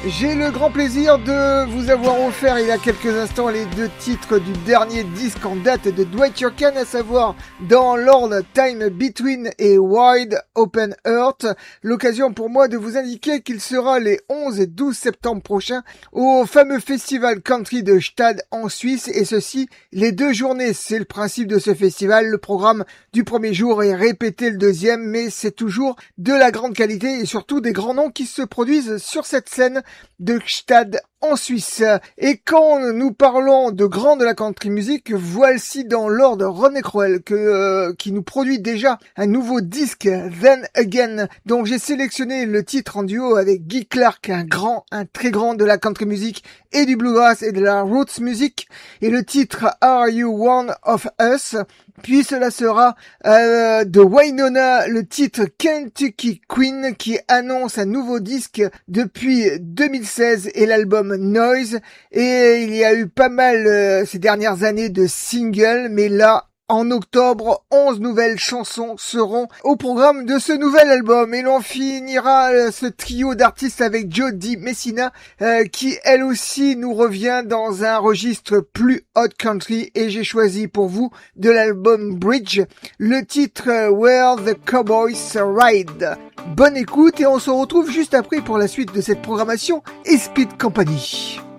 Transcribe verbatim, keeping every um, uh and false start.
J'ai le grand plaisir de vous avoir offert il y a quelques instants les deux titres du dernier disque en date de Dwight Yoakam, à savoir dans l'ordre Time Between et Wide Open Earth. L'occasion pour moi de vous indiquer qu'il sera les onze et douze septembre prochains au fameux festival country de Stade en Suisse, et ceci les deux journées. C'est le principe de ce festival. Le programme du premier jour est répété le deuxième, mais c'est toujours de la grande qualité et surtout des grands noms qui se produisent sur cette scène de Stade en Suisse. Et quand nous parlons de grands de la country music, voici dans l'ordre Ronnie Crowell que, euh, qui nous produit déjà un nouveau disque, Then Again, dont j'ai sélectionné le titre en duo avec Guy Clark, un grand, un très grand de la country music et du bluegrass et de la roots music, et le titre Are You One of Us? Puis cela sera euh, de Wynonna, le titre Kentucky Queen, qui annonce un nouveau disque depuis deux mille seize et l'album Noise. Et il y a eu pas mal euh, ces dernières années de singles, mais là, en octobre, onze nouvelles chansons seront au programme de ce nouvel album. Et l'on finira euh, ce trio d'artistes avec Jody Messina, euh, qui elle aussi nous revient dans un registre plus hot country. Et j'ai choisi pour vous de l'album Bridge le titre euh, Where the Cowboys Ride. Bonne écoute et on se retrouve juste après pour la suite de cette programmation et Speed Company.